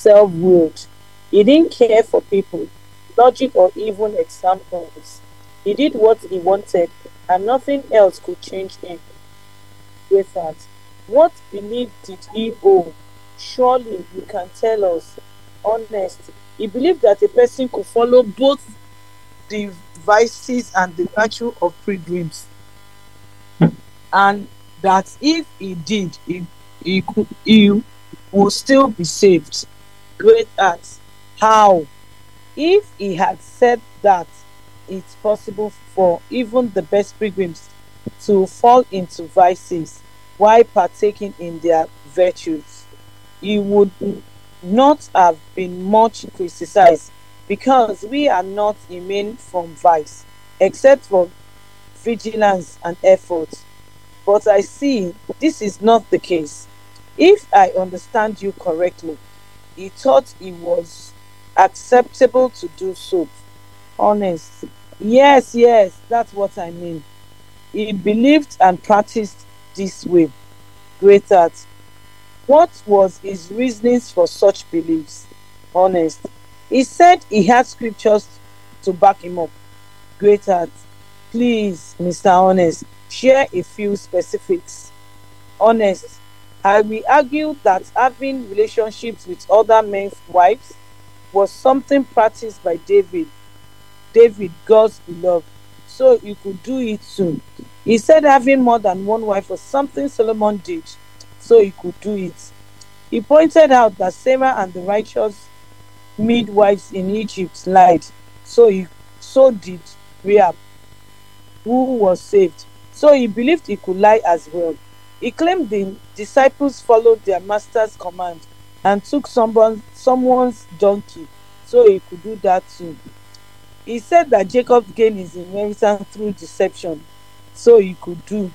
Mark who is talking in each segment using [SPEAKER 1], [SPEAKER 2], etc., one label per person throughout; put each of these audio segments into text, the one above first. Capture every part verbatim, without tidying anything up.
[SPEAKER 1] self-willed. He didn't care for people, logic, or even examples. He did what he wanted, and nothing else could change him. With that, what belief did he hold? Surely you can tell us. Honest. He believed that a person could follow both the vices and the virtue of pilgrims, and that if he did, he, he, could, he would still be saved. Great acts. How? If he had said that it's possible for even the best pilgrims to fall into vices while partaking in their virtues, he would not have been much criticized, because we are not immune from vice except for vigilance and effort. But I see this is not the case. If I understand you correctly, he thought it was acceptable to do so. Honest. Yes, yes, that's what I mean. He believed and practiced this way. Great art. What was his reasons for such beliefs? Honest. He said he had scriptures to back him up. Great art. Please, Mister Honest, share a few specifics. Honest. I will argue that having relationships with other men's wives was something practiced by David, David, God's beloved, so you could do it too. He said having more than one wife was something Solomon did, so he could do it. He pointed out that Sarah and the righteous midwives in Egypt lied, so he so did Rahab, who was saved. So he believed he could lie as well. He claimed the disciples followed their master's command and took someone, someone's donkey, so he could do that too. He said that Jacob gained his inheritance through deception, so he could do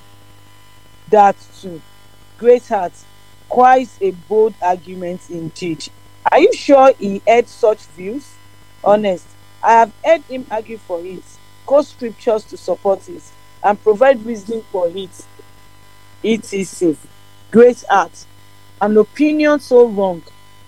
[SPEAKER 1] that too. Great heart, quite a bold argument indeed. Are you sure he had such views? Honest. I have heard him argue for it, quote scriptures to support it, and provide reasoning for it, et cetera. Great art. An opinion so wrong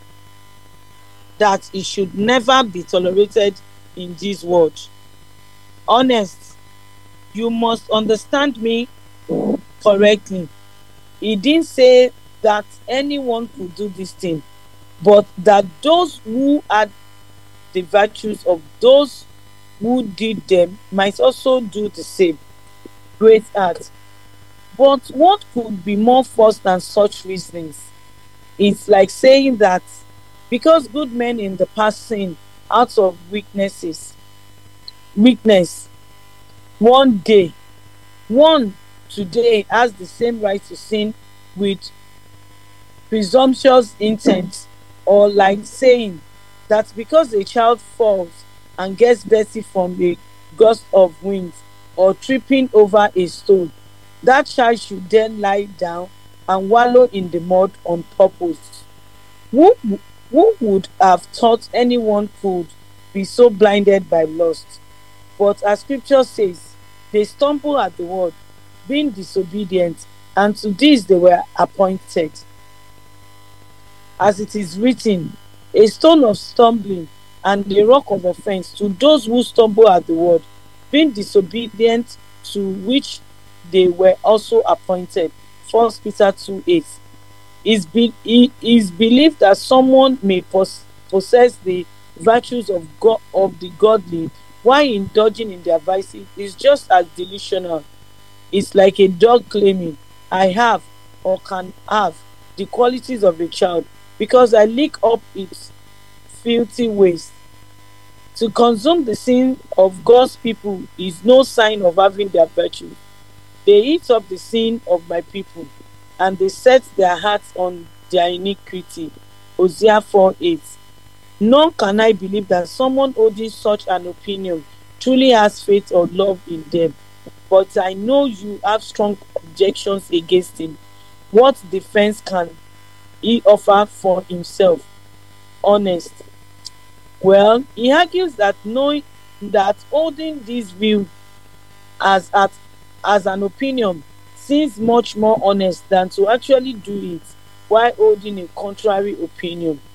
[SPEAKER 1] that it should never be tolerated in this world. Honest. You must understand me correctly. He didn't say that anyone could do this thing, but that those who had the virtues of those who did them might also do the same. Great art. But what could be more false than such reasonings? It's like saying that because good men in the past sinned out of weaknesses, weakness, one day, one today has the same right to sin with presumptuous intent, or like saying that because a child falls and gets dirty from a gust of wind or tripping over a stone, that child should then lie down and wallow in the mud on purpose. Who, who would have thought anyone could be so blinded by lust? But as scripture says, they stumble at the word, being disobedient, and to this they were appointed. As it is written, a stone of stumbling and a rock of offense to those who stumble at the word, being disobedient, to which they were also appointed. First Peter two eight. It is believed that someone may pos- possess the virtues of God, of the godly, while indulging in their vices is just as delusional. It's like a dog claiming, I have or can have the qualities of a child because I lick up its filthy waste. To consume the sin of God's people is no sign of having their virtue. They eat up the sin of my people, and they set their hearts on their iniquity. Hosea four eight. Nor can I believe that someone holding such an opinion truly has faith or love in them. But I know you have strong objections against him. What defense can he offer for himself? Honest. Well, he argues that knowing that holding this view as at as an opinion seems much more honest than to actually do it while holding a contrary opinion.